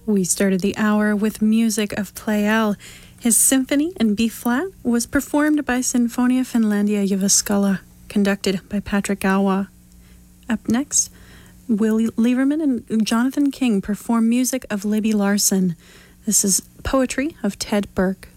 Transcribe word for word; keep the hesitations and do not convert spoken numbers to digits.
We started the hour with music of Pleyel. His symphony in B-flat was performed by Sinfonia Finlandia Jyväskylä, conducted by Patrick Gawa. Up next, Will Lieberman and Jonathan King perform music of Libby Larsen. This is poetry of Ted Burke.